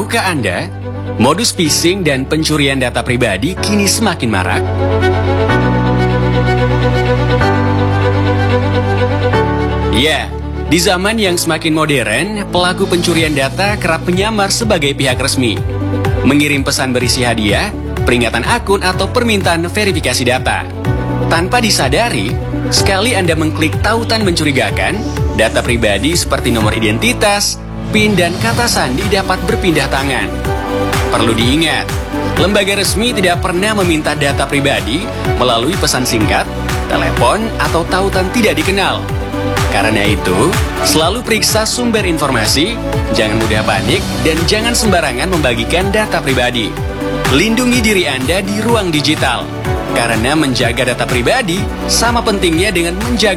Tahukah Anda, modus phishing dan pencurian data pribadi kini semakin marak? Ya, di zaman yang semakin modern, pelaku pencurian data kerap menyamar sebagai pihak resmi, mengirim pesan berisi hadiah, peringatan akun atau permintaan verifikasi data. Tanpa disadari, sekali Anda mengklik tautan mencurigakan, data pribadi seperti nomor identitas, PIN dan kata sandi dapat berpindah tangan. Perlu diingat, lembaga resmi tidak pernah meminta data pribadi melalui pesan singkat, telepon, atau tautan tidak dikenal. Karena itu, selalu periksa sumber informasi, jangan mudah panik, dan jangan sembarangan membagikan data pribadi. Lindungi diri Anda di ruang digital, karena menjaga data pribadi sama pentingnya dengan menjaga